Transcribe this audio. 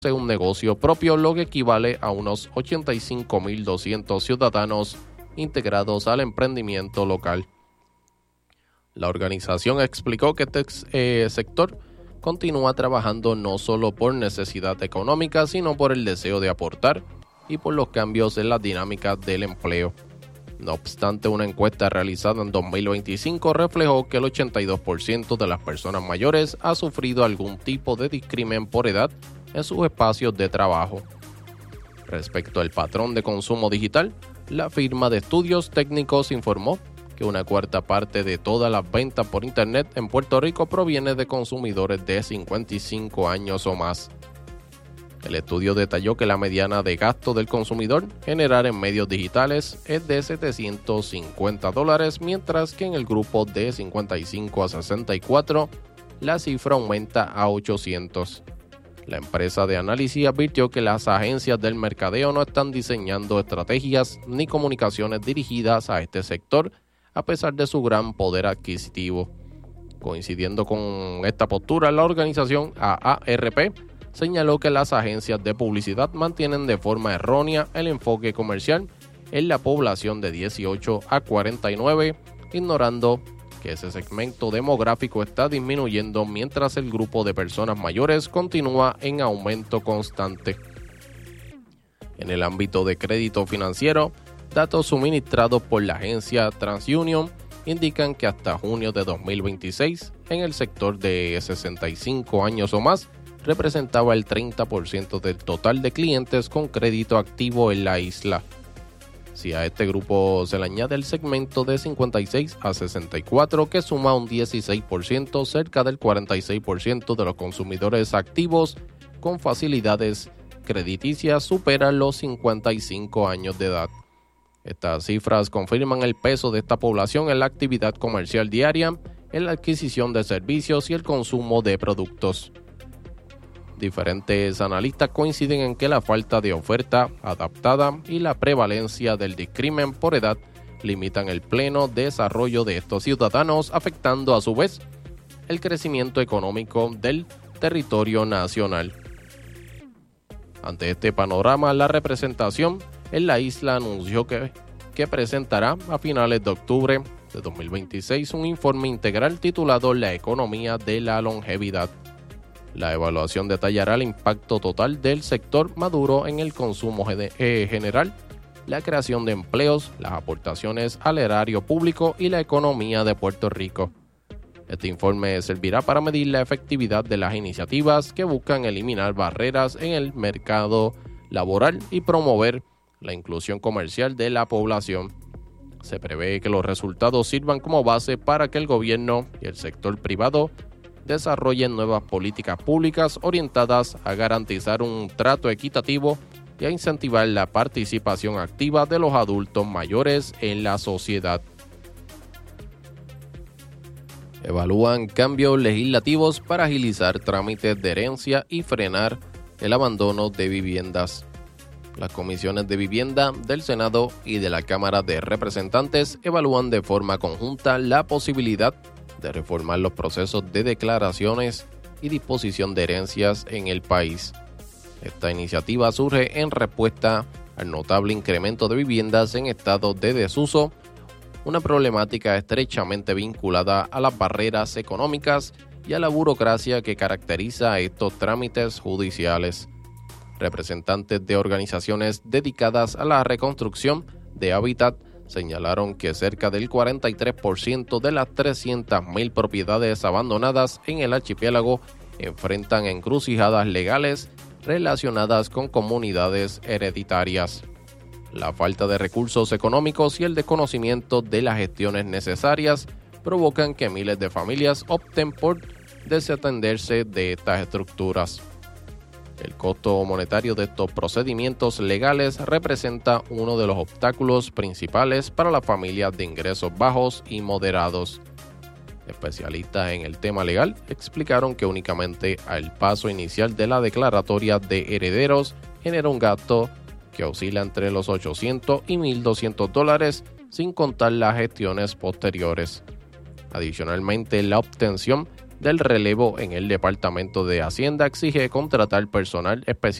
un negocio propio, lo que equivale a unos 85.200 ciudadanos integrados al emprendimiento local. La organización explicó que este sector continúa trabajando no solo por necesidad económica, sino por el deseo de aportar y por los cambios en las dinámicas del empleo. No obstante, una encuesta realizada en 2025 reflejó que el 82% de las personas mayores ha sufrido algún tipo de discrimen por edad en sus espacios de trabajo. Respecto al patrón de consumo digital, la firma de estudios técnicos informó que una cuarta parte de todas las ventas por Internet en Puerto Rico proviene de consumidores de 55 años o más. El estudio detalló que la mediana de gasto del consumidor general en medios digitales es de $750, mientras que en el grupo de 55 a 64 la cifra aumenta a $800. La empresa de análisis advirtió que las agencias del mercadeo no están diseñando estrategias ni comunicaciones dirigidas a este sector, a pesar de su gran poder adquisitivo. Coincidiendo con esta postura, la organización AARP señaló que las agencias de publicidad mantienen de forma errónea el enfoque comercial en la población de 18 a 49, ignorando que ese segmento demográfico está disminuyendo mientras el grupo de personas mayores continúa en aumento constante. En el ámbito de crédito financiero, datos suministrados por la agencia TransUnion indican que hasta junio de 2026, en el sector de 65 años o más, representaba el 30% del total de clientes con crédito activo en la isla. Si a este grupo se le añade el segmento de 56 a 64, que suma un 16%, cerca del 46% de los consumidores activos con facilidades crediticias superan los 55 años de edad. Estas cifras confirman el peso de esta población en la actividad comercial diaria, en la adquisición de servicios y el consumo de productos. Diferentes analistas coinciden en que la falta de oferta adaptada y la prevalencia del discrimen por edad limitan el pleno desarrollo de estos ciudadanos, afectando a su vez el crecimiento económico del territorio nacional. Ante este panorama, la representación en la isla anunció que presentará a finales de octubre de 2026 un informe integral titulado La economía de la longevidad. La evaluación detallará el impacto total del sector maduro en el consumo general, la creación de empleos, las aportaciones al erario público y la economía de Puerto Rico. Este informe servirá para medir la efectividad de las iniciativas que buscan eliminar barreras en el mercado laboral y promover la inclusión comercial de la población. Se prevé que los resultados sirvan como base para que el gobierno y el sector privado desarrollen nuevas políticas públicas orientadas a garantizar un trato equitativo y a incentivar la participación activa de los adultos mayores en la sociedad. Evalúan cambios legislativos para agilizar trámites de herencia y frenar el abandono de viviendas. Las comisiones de vivienda del Senado y de la Cámara de Representantes evalúan de forma conjunta la posibilidad de reformar los procesos de declaraciones y disposición de herencias en el país. Esta iniciativa surge en respuesta al notable incremento de viviendas en estado de desuso, una problemática estrechamente vinculada a las barreras económicas y a la burocracia que caracteriza a estos trámites judiciales. Representantes de organizaciones dedicadas a la reconstrucción de hábitat señalaron que cerca del 43% de las 300.000 propiedades abandonadas en el archipiélago enfrentan encrucijadas legales relacionadas con comunidades hereditarias. La falta de recursos económicos y el desconocimiento de las gestiones necesarias provocan que miles de familias opten por desatenderse de estas estructuras. El costo monetario de estos procedimientos legales representa uno de los obstáculos principales para las familias de ingresos bajos y moderados. Especialistas en el tema legal explicaron que únicamente al paso inicial de la declaratoria de herederos genera un gasto que oscila entre los $800 y $1,200 sin contar las gestiones posteriores. Adicionalmente, la obtención del relevo en el Departamento de Hacienda exige contratar personal